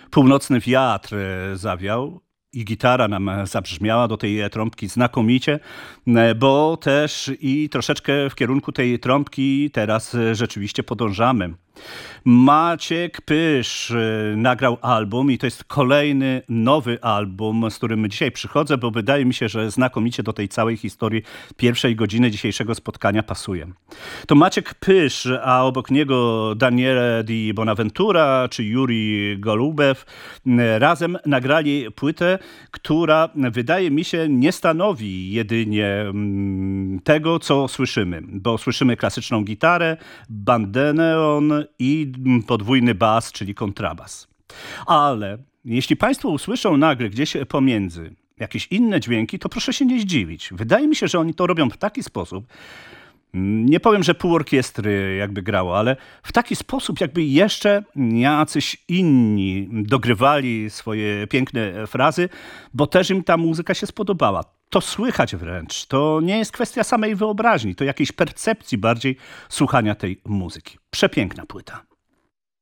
Północny wiatr zawiał i gitara nam zabrzmiała do tej trąbki znakomicie, bo też i troszeczkę w kierunku tej trąbki teraz rzeczywiście podążamy. Maciek Pysz nagrał album i to jest kolejny nowy album, z którym dzisiaj przychodzę, bo wydaje mi się, że znakomicie do tej całej historii pierwszej godziny dzisiejszego spotkania pasuje. To Maciek Pysz, a obok niego Daniele Di Bonaventura czy Juri Golubew razem nagrali płytę, która wydaje mi się nie stanowi jedynie tego, co słyszymy, bo słyszymy klasyczną gitarę, bandeneon i podwójny bas, czyli kontrabas. Ale jeśli Państwo usłyszą nagle gdzieś pomiędzy jakieś inne dźwięki, to proszę się nie zdziwić. Wydaje mi się, że oni to robią w taki sposób, nie powiem, że pół orkiestry jakby grało, ale w taki sposób, jakby jeszcze jacyś inni dogrywali swoje piękne frazy, bo też im ta muzyka się spodobała. To słychać wręcz. To nie jest kwestia samej wyobraźni, to jakiejś percepcji bardziej słuchania tej muzyki. Przepiękna płyta.